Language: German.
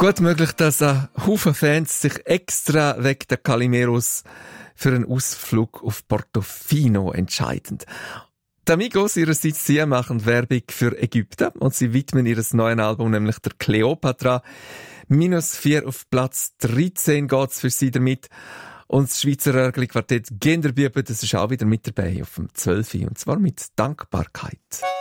Gut möglich, dass ein Haufen Fans sich extra wegen der Calimeros für einen Ausflug auf Portofino entscheiden. Die Amigos ihrerseits, sie machen Werbung für Ägypten und sie widmen ihr neues Album, nämlich der Kleopatra. -4 auf Platz 13 geht's für sie damit. Und das Schweizer Örgli-Quartett Genderbüben, das ist auch wieder mit dabei auf dem 12. Und zwar mit Dankbarkeit.